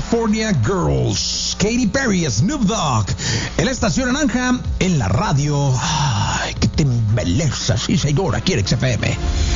California Girls, Katy Perry, Snoop Dogg, en la estación naranja, en la radio. Ay, que te embeleza, sí señora, aquí en XFM.